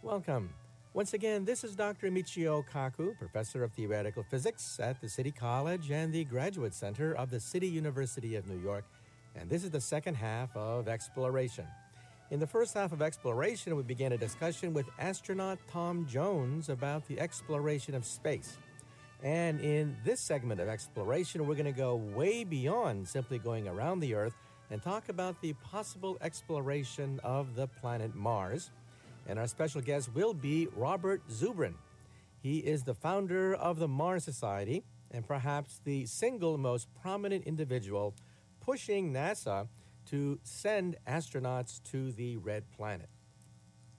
Welcome. Once again, this is Dr. Michio Kaku, Professor of Theoretical Physics at the City College and the Graduate Center of the City University of New York, and this is the second half of Exploration. In the first half of Exploration, we began a discussion with astronaut Tom Jones about the exploration of space. And in this segment of Exploration, we're going to go way beyond simply going around the Earth and talk about the possible exploration of the planet Mars. And our special guest will be Robert Zubrin. He is the founder of the Mars Society and perhaps the single most prominent individual pushing NASA to send astronauts to the Red Planet.